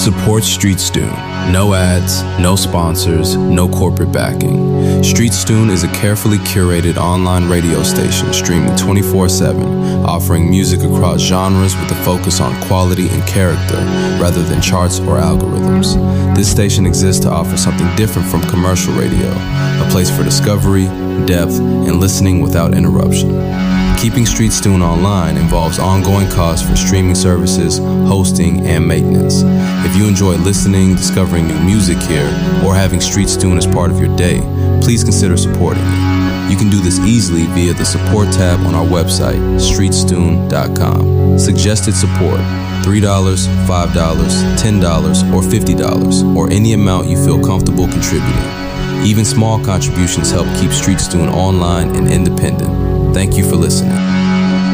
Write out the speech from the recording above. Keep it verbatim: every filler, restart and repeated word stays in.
Support Streetstune. No ads, no sponsors, no corporate backing. Streetstune is a carefully curated online radio station streaming twenty-four seven, offering music across genres with a focus on quality and character rather than charts or algorithms. This station exists to offer something different from commercial radio, a place for discovery, depth, and listening without interruption. Keeping Streetstune online involves ongoing costs for streaming services, hosting, and maintenance. If you enjoy listening, discovering new music here, or having Streetstune as part of your day, please consider supporting it. You can do this easily via the support tab on our website, streetstune dot com. Suggested support, three dollars, five dollars, ten dollars, or fifty dollars, or any amount you feel comfortable contributing. Even small contributions help keep Streetstune online and independent. Thank you for listening.